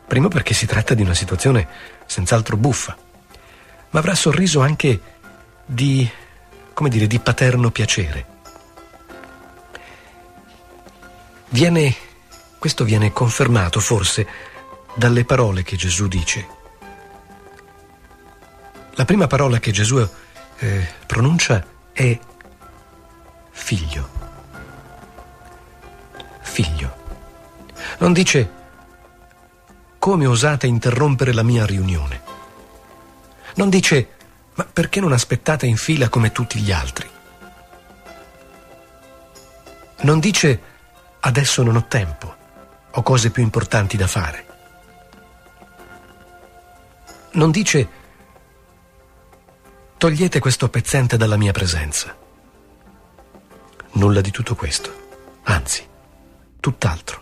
Primo perché si tratta di una situazione senz'altro buffa, ma avrà sorriso anche di paterno piacere. Questo viene confermato forse dalle parole che Gesù dice. La prima parola che Gesù pronuncia è figlio. Figlio. Non dice: come osate interrompere la mia riunione? Non dice: ma perché non aspettate in fila come tutti gli altri? Non dice: adesso non ho tempo, ho cose più importanti da fare. Non dice: togliete questo pezzente dalla mia presenza. Nulla di tutto questo, anzi, tutt'altro.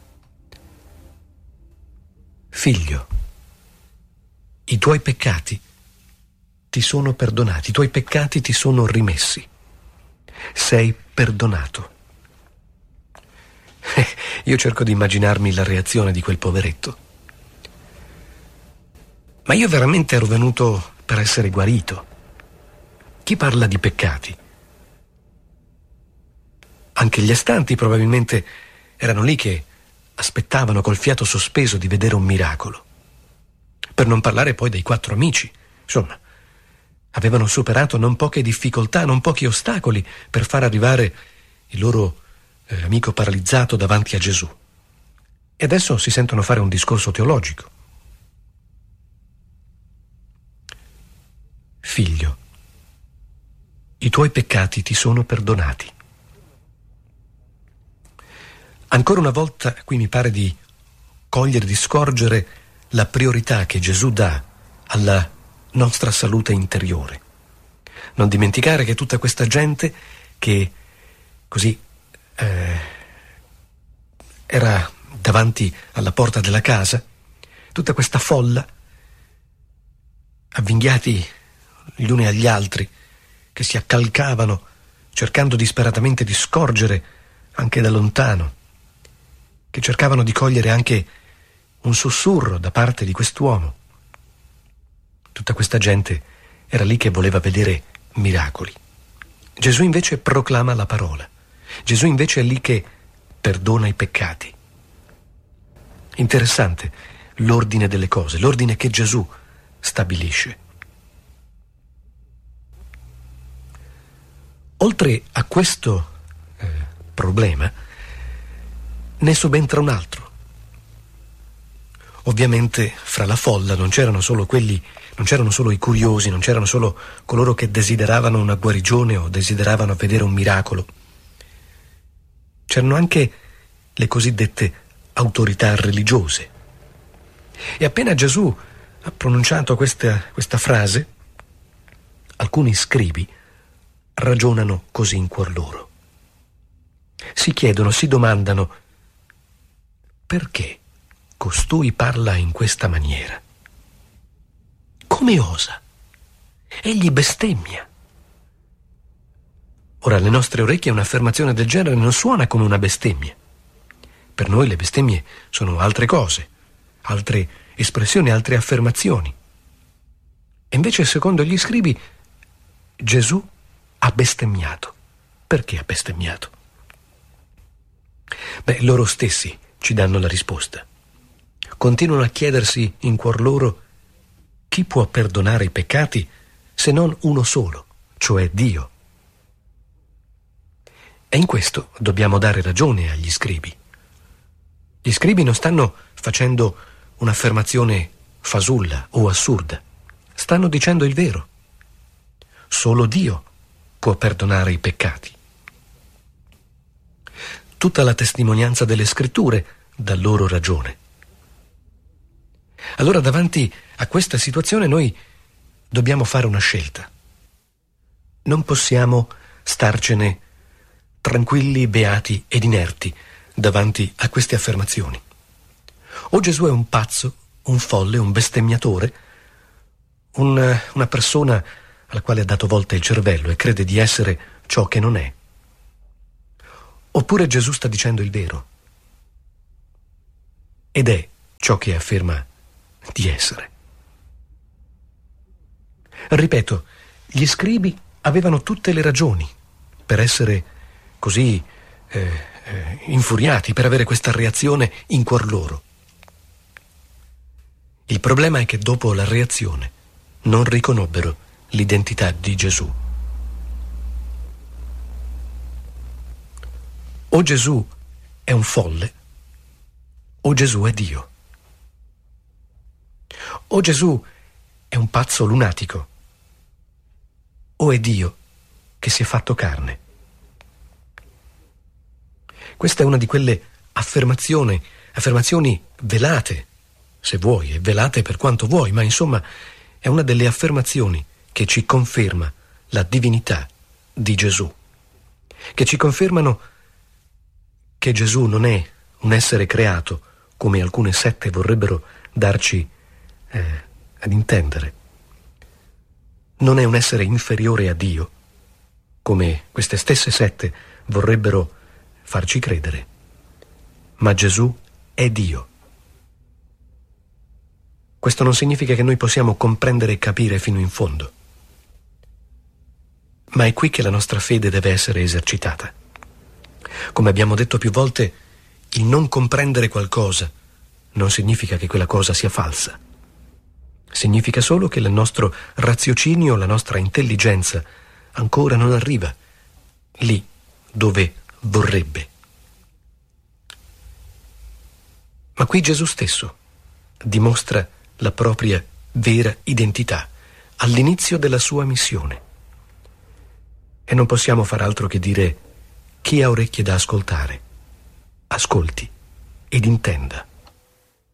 Figlio, i tuoi peccati ti sono perdonati, i tuoi peccati ti sono rimessi. Sei perdonato. Io cerco di immaginarmi la reazione di quel poveretto. Ma io veramente ero venuto per essere guarito. Chi parla di peccati? Anche gli astanti probabilmente erano lì che aspettavano col fiato sospeso di vedere un miracolo. Per non parlare poi dei 4 amici. Insomma, avevano superato non poche difficoltà, non pochi ostacoli per far arrivare il loro amico paralizzato davanti a Gesù. E adesso si sentono fare un discorso teologico. Figlio, i tuoi peccati ti sono perdonati. Ancora una volta qui mi pare di cogliere, di scorgere la priorità che Gesù dà alla nostra salute interiore. Non dimenticare che tutta questa gente che così era davanti alla porta della casa, tutta questa folla, avvinghiati gli uni agli altri, che si accalcavano cercando disperatamente di scorgere anche da lontano, che cercavano di cogliere anche un sussurro da parte di quest'uomo. Tutta questa gente era lì che voleva vedere miracoli. Gesù invece proclama la parola. Gesù invece è lì che perdona i peccati. Interessante l'ordine delle cose, l'ordine che Gesù stabilisce. Oltre a questo problema, ne subentra un altro. Ovviamente fra la folla non c'erano solo i curiosi, non c'erano solo coloro che desideravano una guarigione o desideravano vedere un miracolo. C'erano anche le cosiddette autorità religiose. E appena Gesù ha pronunciato questa frase, alcuni scribi ragionano così in cuor loro. Si chiedono, si domandano: perché costui parla in questa maniera? Come osa? Egli bestemmia. Ora, alle nostre orecchie un'affermazione del genere non suona come una bestemmia. Per noi le bestemmie sono altre cose, altre espressioni, altre affermazioni. E invece, secondo gli scribi, Gesù ha bestemmiato. Perché ha bestemmiato? Loro stessi ci danno la risposta. Continuano a chiedersi in cuor loro: chi può perdonare i peccati se non uno solo, cioè Dio? E in questo dobbiamo dare ragione agli scribi. Gli scribi non stanno facendo un'affermazione fasulla o assurda, stanno dicendo il vero. Solo Dio può perdonare i peccati. Tutta la testimonianza delle Scritture dà loro ragione. Allora, davanti a questa situazione noi dobbiamo fare una scelta. Non possiamo starcene tranquilli, beati ed inerti davanti a queste affermazioni. O Gesù è un pazzo, un folle, un bestemmiatore, una persona alla quale ha dato volta il cervello e crede di essere ciò che non è. Oppure Gesù sta dicendo il vero. Ed è ciò che afferma di essere. Ripeto, gli scribi avevano tutte le ragioni per essere così infuriati, per avere questa reazione in cuor loro. Il problema è che dopo la reazione non riconobbero l'identità di Gesù. O Gesù è un folle, o Gesù è Dio. O Gesù è un pazzo lunatico, o è Dio che si è fatto carne. Questa è una di quelle affermazioni velate, se vuoi, e velate per quanto vuoi, ma insomma è una delle affermazioni che ci conferma la divinità di Gesù, che ci confermano che Gesù non è un essere creato, come alcune sette vorrebbero darci ad intendere. Non è un essere inferiore a Dio, come queste stesse sette vorrebbero farci credere, ma Gesù è Dio. Questo non significa che noi possiamo comprendere e capire fino in fondo, ma è qui che la nostra fede deve essere esercitata. Come abbiamo detto più volte, il non comprendere qualcosa non significa che quella cosa sia falsa. Significa solo che il nostro raziocinio, la nostra intelligenza ancora non arriva lì dove vorrebbe. Ma qui Gesù stesso dimostra la propria vera identità all'inizio della sua missione. E non possiamo far altro che dire: chi ha orecchie da ascoltare, ascolti ed intenda.